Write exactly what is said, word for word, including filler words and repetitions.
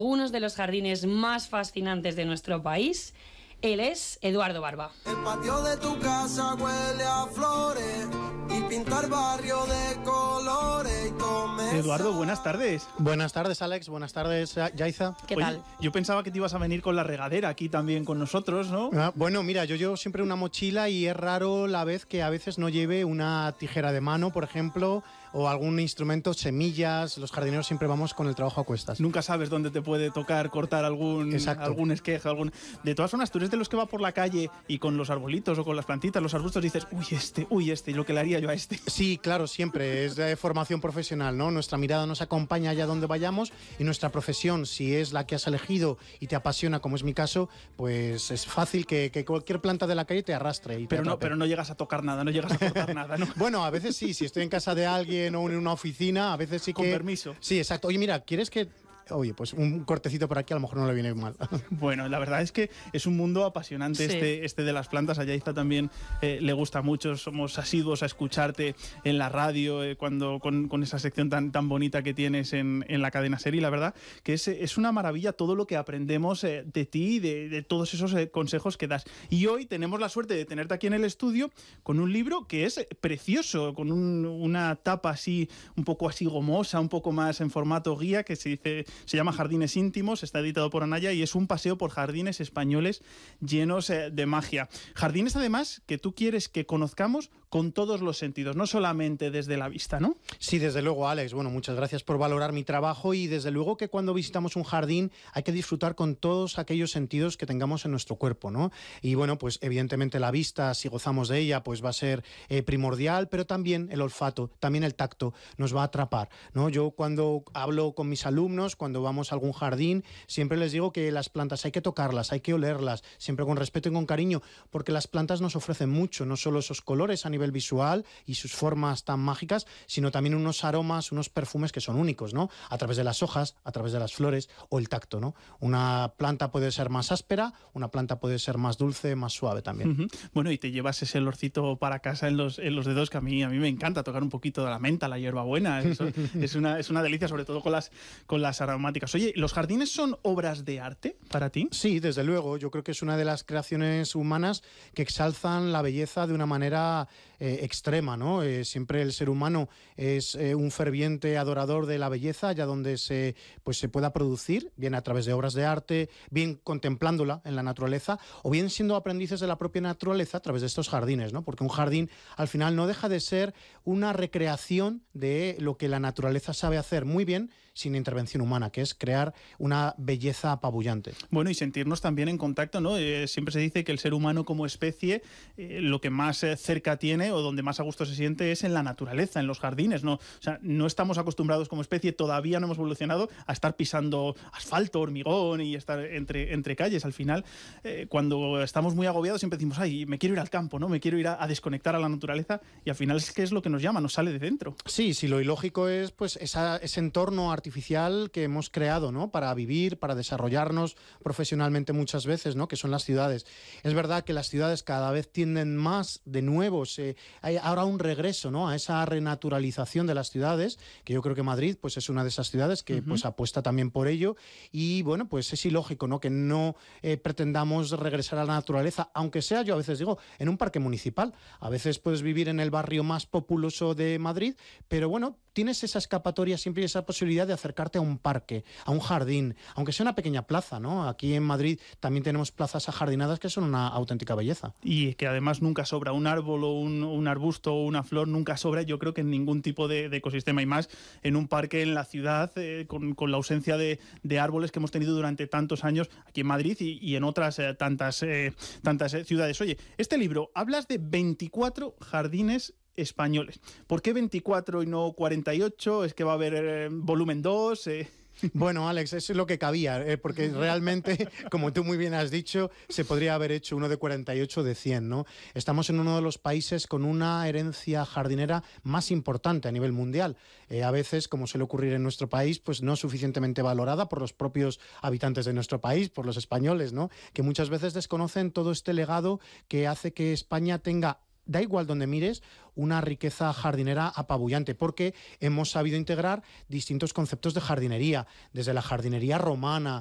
Uno de los jardines más fascinantes de nuestro país. Él es Eduardo Barba. El patio de tu casa huele a flores y pintar barrio de colores y tome. Eduardo, buenas tardes. Buenas tardes, Alex. Buenas tardes, Yaiza. ¿Qué Oye, tal? Yo pensaba que te ibas a venir con la regadera aquí también con nosotros, ¿no? Ah, bueno, mira, yo llevo siempre una mochila y es raro la vez que a veces no lleve una tijera de mano, por ejemplo, o algún instrumento, semillas. Los jardineros siempre vamos con el trabajo a cuestas. Nunca sabes dónde te puede tocar cortar algún, algún esqueje. Algún... De todas formas, tú eres de los que va por la calle y con los arbolitos o con las plantitas, los arbustos, dices, uy, este, uy, este, lo que le haría yo a este. Sí, claro, siempre. Es de formación profesional, ¿no? Nuestra mirada nos acompaña allá donde vayamos y nuestra profesión, si es la que has elegido y te apasiona, como es mi caso, pues es fácil que, que cualquier planta de la calle te arrastre. Y te pero, no, pero no llegas a tocar nada, no llegas a cortar nada, ¿no? Bueno, a veces sí, si estoy en casa de alguien o en una oficina, a veces sí que... Con permiso. Sí, exacto. Oye, mira, ¿quieres que...? Oye, pues un cortecito por aquí a lo mejor no le viene mal. Bueno, la verdad es que es un mundo apasionante, sí. este, este de las plantas. A Yaiza también eh, le gusta mucho, somos asiduos a escucharte en la radio eh, cuando con, con esa sección tan, tan bonita que tienes en, en la cadena SER. Y la verdad que es, es una maravilla todo lo que aprendemos eh, de ti, de, de todos esos eh, consejos que das. Y hoy tenemos la suerte de tenerte aquí en el estudio con un libro que es precioso, con un, una tapa así, un poco así gomosa, un poco más en formato guía, que se dice... Se llama Jardines Íntimos, está editado por Anaya y es un paseo por jardines españoles llenos eh, de magia. Jardines, además, que tú quieres que conozcamos con todos los sentidos, no solamente desde la vista, ¿no? Sí, desde luego, Alex. Bueno, muchas gracias por valorar mi trabajo y desde luego que cuando visitamos un jardín hay que disfrutar con todos aquellos sentidos que tengamos en nuestro cuerpo, ¿no? Y bueno, pues evidentemente la vista, si gozamos de ella, pues va a ser eh, primordial, pero también el olfato, también el tacto nos va a atrapar, ¿no? Yo cuando hablo con mis alumnos, cuando vamos a algún jardín, siempre les digo que las plantas hay que tocarlas, hay que olerlas, siempre con respeto y con cariño, porque las plantas nos ofrecen mucho, no solo esos colores a nivel visual y sus formas tan mágicas, sino también unos aromas, unos perfumes que son únicos, ¿no? A través de las hojas, a través de las flores o el tacto, ¿no? Una planta puede ser más áspera, una planta puede ser más dulce, más suave también. Uh-huh. Bueno, y te llevas ese olorcito para casa en los, en los dedos, que a mí, a mí me encanta tocar un poquito de la menta, la hierbabuena, eso es, una, es una delicia, sobre todo con las, con las aromáticas. Oye, ¿los jardines son obras de arte para ti? Sí, desde luego. Yo creo que es una de las creaciones humanas que exalzan la belleza de una manera eh, extrema, ¿no? Eh, siempre el ser humano es eh, un ferviente adorador de la belleza, allá donde se, pues, se pueda producir, bien a través de obras de arte, bien contemplándola en la naturaleza, o bien siendo aprendices de la propia naturaleza a través de estos jardines, ¿no? Porque un jardín al final no deja de ser una recreación de lo que la naturaleza sabe hacer muy bien sin intervención humana, que es crear una belleza apabullante. Bueno, y sentirnos también en contacto, ¿no? Eh, siempre se dice que el ser humano como especie eh, lo que más eh, cerca tiene o donde más a gusto se siente es en la naturaleza, en los jardines, ¿no? O sea, no estamos acostumbrados como especie, todavía no hemos evolucionado a estar pisando asfalto, hormigón y estar entre, entre calles. Al final, eh, cuando estamos muy agobiados siempre decimos, ay, me quiero ir al campo, ¿no? Me quiero ir a, a desconectar a la naturaleza y al final es que es lo que nos llama, nos sale de dentro. Sí, sí, lo ilógico es pues esa, ese entorno artificial que hemos creado, ¿no? Para vivir, para desarrollarnos profesionalmente muchas veces, ¿no? Que son las ciudades. Es verdad que las ciudades cada vez tienden más de nuevo, se, hay ahora un regreso, ¿no? A esa renaturalización de las ciudades, que yo creo que Madrid pues es una de esas ciudades que uh-huh. pues apuesta también por ello y bueno, pues es ilógico, ¿no? Que no eh, pretendamos regresar a la naturaleza, aunque sea, yo a veces digo, en un parque municipal. A veces puedes vivir en el barrio más populoso de Madrid, pero bueno, tienes esa escapatoria siempre y esa posibilidad de acercarte a un parque, a un jardín, aunque sea una pequeña plaza, ¿no? Aquí en Madrid también tenemos plazas ajardinadas que son una auténtica belleza. Y que además nunca sobra un árbol o un, un arbusto o una flor, nunca sobra, yo creo que en ningún tipo de, de ecosistema, y más en un parque en la ciudad, eh, con, con la ausencia de, de árboles que hemos tenido durante tantos años aquí en Madrid y, y en otras eh, tantas, eh, tantas eh, ciudades. Oye, este libro, hablas de veinticuatro jardines españoles. ¿Por qué veinticuatro y no cuarenta y ocho? ¿Es que va a haber eh, volumen dos? Eh... Bueno, Alex, eso es lo que cabía, eh, porque realmente, como tú muy bien has dicho, se podría haber hecho uno de cuarenta y ocho de cien, ¿no? Estamos en uno de los países con una herencia jardinera más importante a nivel mundial. Eh, a veces, como suele ocurrir en nuestro país, pues no suficientemente valorada por los propios habitantes de nuestro país, por los españoles, ¿no? Que muchas veces desconocen todo este legado que hace que España tenga da igual donde mires, una riqueza jardinera apabullante, porque hemos sabido integrar distintos conceptos de jardinería, desde la jardinería romana,